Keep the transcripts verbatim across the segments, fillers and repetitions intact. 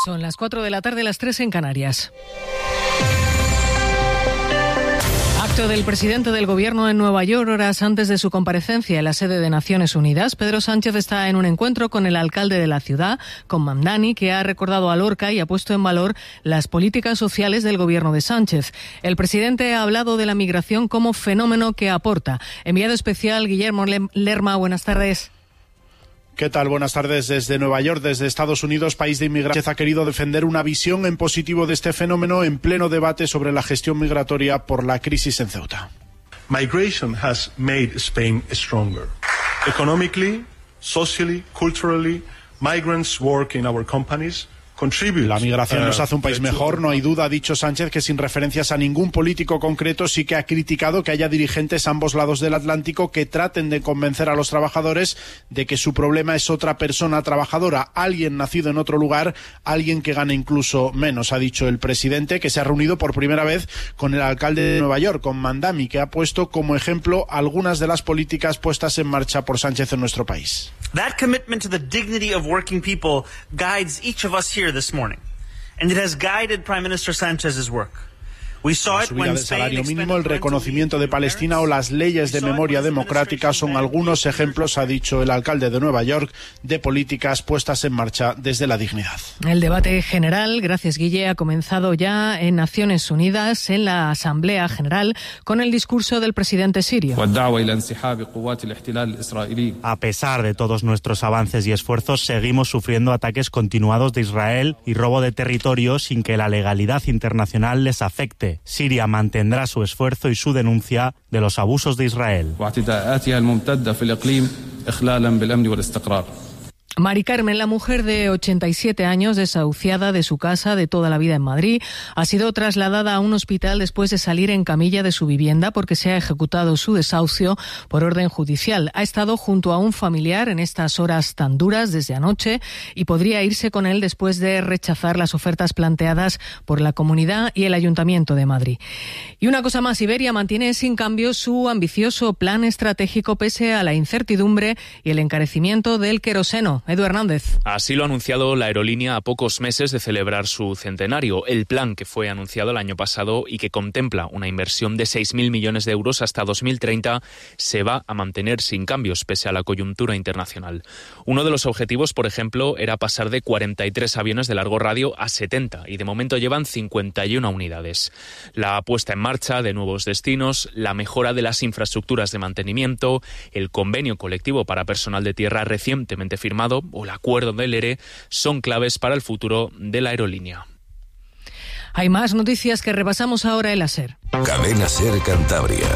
Son las cuatro de la tarde, las tres en Canarias. Acto del presidente del Gobierno en Nueva York horas antes de su comparecencia en la sede de Naciones Unidas. Pedro Sánchez está en un encuentro con el alcalde de la ciudad, con Mamdani, que ha recordado a Lorca y ha puesto en valor las políticas sociales del Gobierno de Sánchez. El presidente ha hablado de la migración como fenómeno que aporta. Enviado especial Guillermo Lerma, buenas tardes. ¿Qué tal? Buenas tardes desde Nueva York, desde Estados Unidos, país de inmigrantes. Ha querido defender una visión en positivo de este fenómeno en pleno debate sobre la gestión migratoria por la crisis en Ceuta. Migration has made Spain stronger. Economically, socially, culturally, migrants work in our companies. La migración nos hace un país mejor, no hay duda, ha dicho Sánchez, que sin referencias a ningún político concreto sí que ha criticado que haya dirigentes a ambos lados del Atlántico que traten de convencer a los trabajadores de que su problema es otra persona trabajadora, alguien nacido en otro lugar, alguien que gane incluso menos, ha dicho el presidente, que se ha reunido por primera vez con el alcalde de Nueva York, con Mamdani, que ha puesto como ejemplo algunas de las políticas puestas en marcha por Sánchez en nuestro país. That commitment to the dignity of working people guides each of us here this morning, and it has guided Prime Minister Sánchez's work. La subida del salario mínimo, el reconocimiento de Palestina o las leyes de memoria democrática son algunos ejemplos, ha dicho el alcalde de Nueva York, de políticas puestas en marcha desde la dignidad. El debate general, gracias Guille, ha comenzado ya en Naciones Unidas, en la Asamblea General, con el discurso del presidente sirio. A pesar de todos nuestros avances y esfuerzos, seguimos sufriendo ataques continuados de Israel y robo de territorio sin que la legalidad internacional les afecte. Siria mantendrá su esfuerzo y su denuncia de los abusos de Israel. Mari Carmen, la mujer de ochenta y siete años, desahuciada de su casa de toda la vida en Madrid, ha sido trasladada a un hospital después de salir en camilla de su vivienda porque se ha ejecutado su desahucio por orden judicial. Ha estado junto a un familiar en estas horas tan duras desde anoche y podría irse con él después de rechazar las ofertas planteadas por la Comunidad y el Ayuntamiento de Madrid. Y una cosa más, Iberia mantiene sin cambio su ambicioso plan estratégico pese a la incertidumbre y el encarecimiento del queroseno. Edu Hernández. Así lo ha anunciado la aerolínea a pocos meses de celebrar su centenario. El plan que fue anunciado el año pasado y que contempla una inversión de seis mil millones de euros hasta dos mil treinta se va a mantener sin cambios pese a la coyuntura internacional. Uno de los objetivos, por ejemplo, era pasar de cuarenta y tres aviones de largo radio a setenta y de momento llevan cincuenta y una unidades. La puesta en marcha de nuevos destinos, la mejora de las infraestructuras de mantenimiento, el convenio colectivo para personal de tierra recientemente firmado o el acuerdo del E R E son claves para el futuro de la aerolínea. Hay más noticias que repasamos ahora en la SER. Cadena SER Cantabria.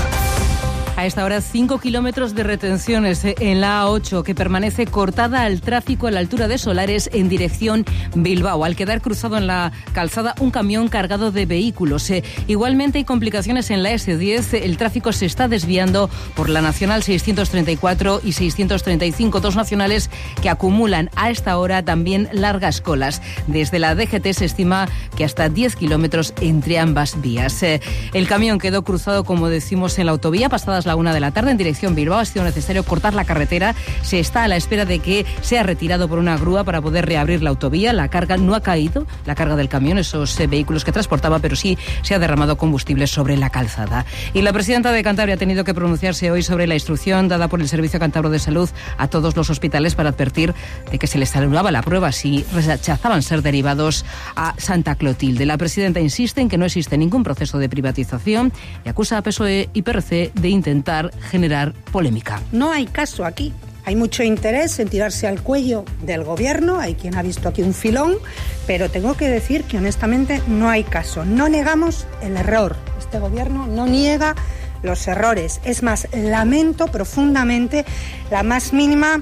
A esta hora, cinco kilómetros de retenciones en la A ocho, que permanece cortada al tráfico a la altura de Solares en dirección Bilbao, al quedar cruzado en la calzada un camión cargado de vehículos. Eh, igualmente hay complicaciones en la ese diez. El tráfico se está desviando por la Nacional seiscientos treinta y cuatro y seiscientos treinta y cinco, dos nacionales que acumulan a esta hora también largas colas. Desde la D G T se estima que hasta diez kilómetros entre ambas vías. Eh, el camión quedó cruzado, como decimos, en la autovía pasadas la una de la tarde en dirección Bilbao. Ha sido necesario cortar la carretera. Se está a la espera de que sea retirado por una grúa para poder reabrir la autovía. La carga no ha caído, la carga del camión, esos eh, vehículos que transportaba, pero sí se ha derramado combustible sobre la calzada. Y la presidenta de Cantabria ha tenido que pronunciarse hoy sobre la instrucción dada por el Servicio Cántabro de Salud a todos los hospitales para advertir de que se les anulaba la prueba si rechazaban ser derivados a Santa Clotilde. La presidenta insiste en que no existe ningún proceso de privatización y acusa a P S O E y P R C de intentar generar polémica. No hay caso aquí. Hay mucho interés en tirarse al cuello del gobierno, hay quien ha visto aquí un filón, pero tengo que decir que honestamente no hay caso. No negamos el error. Este gobierno no niega los errores. Es más, lamento profundamente la más mínima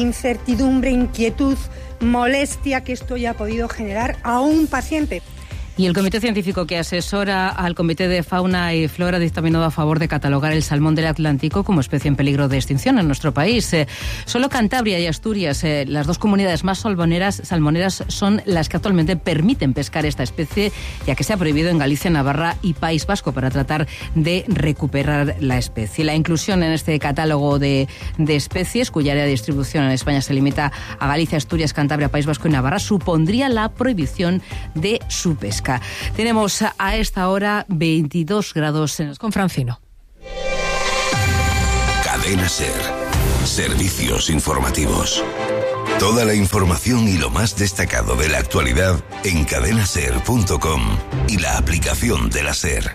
incertidumbre, inquietud, molestia que esto haya podido generar a un paciente. Y el comité científico que asesora al Comité de Fauna y Flora ha dictaminado a favor de catalogar el salmón del Atlántico como especie en peligro de extinción en nuestro país. Eh, solo Cantabria y Asturias, eh, las dos comunidades más salmoneras, salmoneras, son las que actualmente permiten pescar esta especie, ya que se ha prohibido en Galicia, Navarra y País Vasco para tratar de recuperar la especie. La inclusión en este catálogo de, de especies, cuya área de distribución en España se limita a Galicia, Asturias, Cantabria, País Vasco y Navarra, supondría la prohibición de su pesca. Tenemos a esta hora veintidós grados en... con Francino. Cadena SER. Servicios informativos. Toda la información y lo más destacado de la actualidad en cadena ser punto com y la aplicación de la SER.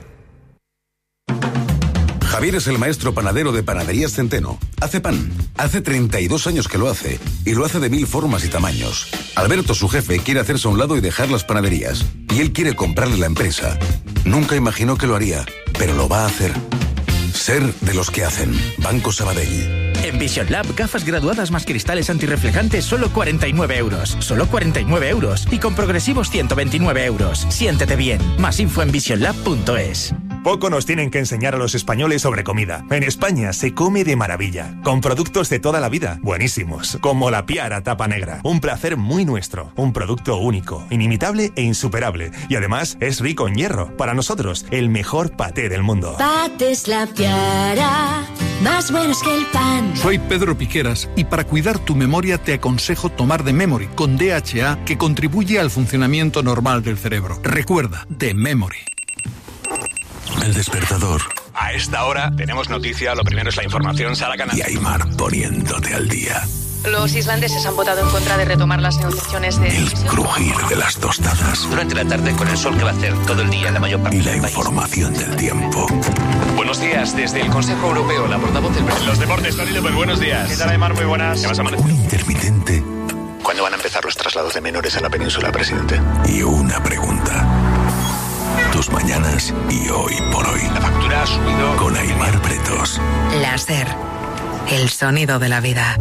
Javier es el maestro panadero de Panaderías Centeno. Hace pan. Hace treinta y dos años que lo hace. Y lo hace de mil formas y tamaños. Alberto, su jefe, quiere hacerse a un lado y dejar las panaderías. Y él quiere comprarle la empresa. Nunca imaginó que lo haría, pero lo va a hacer. Ser de los que hacen. Banco Sabadell. En Vision Lab, gafas graduadas más cristales antirreflejantes, solo cuarenta y nueve euros. Solo cuarenta y nueve euros. Y con progresivos ciento veintinueve euros. Siéntete bien. Más info en vision lab punto es. Poco nos tienen que enseñar a los españoles sobre comida. En España se come de maravilla, con productos de toda la vida, buenísimos, como la Piara tapa negra. Un placer muy nuestro, un producto único, inimitable e insuperable. Y además es rico en hierro. Para nosotros, el mejor paté del mundo. Patés La Piara, más buenos que el pan. Soy Pedro Piqueras y para cuidar tu memoria te aconsejo tomar The Memory con D H A, que contribuye al funcionamiento normal del cerebro. Recuerda, The Memory. El despertador. A esta hora tenemos noticia, lo primero es la información, Sara Canal. Y Aymar poniéndote al día. Los islandeses han votado en contra de retomar las negociaciones de... El crujir de las tostadas. Durante la tarde con el sol que va a hacer todo el día en la mayor parte y la del país. Información del tiempo. Buenos días, desde el Consejo Europeo, la portavoz del... Los deportes, Tony López, buenos días. ¿Qué tal, Aymar? Muy buenas. ¿Qué vas a amanecer? Un intermitente. ¿Cuándo van a empezar los traslados de menores a la península, presidente? Y una pregunta. Tus mañanas y hoy por hoy. La factura ha subido. Con Aymar Pretos. La SER, el sonido de la vida.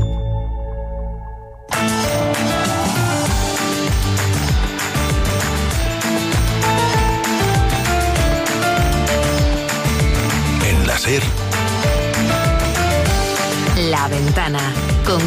En la SER. La Ventana, con